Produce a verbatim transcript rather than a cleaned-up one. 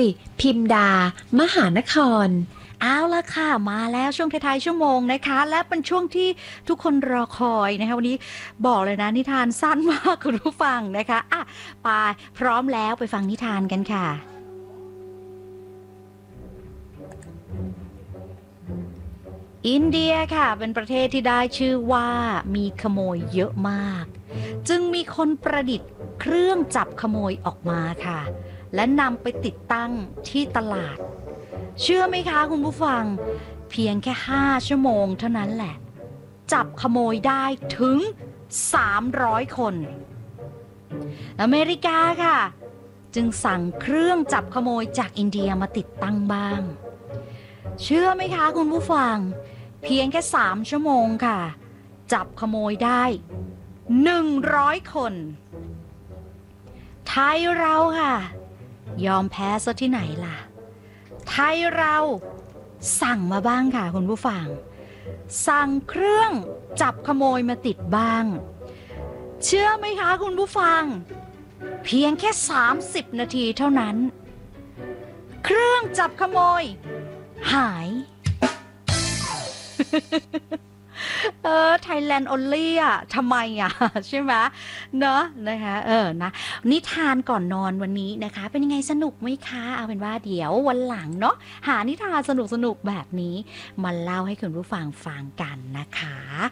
พิมดามหานครเอาละค่ะมาแล้วช่วงท้ายๆชั่วโมงนะคะและเป็นช่วงที่ทุกคนรอคอยนะคะวันนี้บอกเลยนะนิทานสั้นมากคุณผู้ฟังนะคะอ่ะไปพร้อมแล้วไปฟังนิทานกันค่ะอินเดียค่ะเป็นประเทศที่ได้ชื่อว่ามีขโมยเยอะมากจึงมีคนประดิษฐ์เครื่องจับขโมยออกมาค่ะและนำไปติดตั้งที่ตลาดเชื่อไหมคะคุณผู้ฟังเพียงแค่ห้าชั่วโมงเท่านั้นแหละจับขโมยได้ถึงสามร้อยคนอเมริกาค่ะจึงสั่งเครื่องจับขโมยจากอินเดียมาติดตั้งบ้างเชื่อไหมคะคุณผู้ฟังเพียงแค่สามชั่วโมงค่ะจับขโมยได้หนึ่งร้อยคนไทยเราค่ะยอมแพ้ซะที่ไหนล่ะไทยเราสั่งมาบ้างค่ะคุณผู้ฟังสั่งเครื่องจับขโมยมาติดบ้างเชื่อไหมคะคุณผู้ฟังเพียงแค่สามสิบนาทีเท่านั้นเครื่องจับขโมยหาย เออ Thailand only อ่ะทำไมอ่ะ ใช่ไหมเนอะนะคะเออนะนิทานก่อนนอนวันนี้นะคะเป็นยังไงสนุกไหมคะเอาเป็นว่าเดี๋ยววันหลังเนาะหานิทานสนุกสนุกแบบนี้มาเล่าให้คุณผู้ฟังฟังกันนะคะ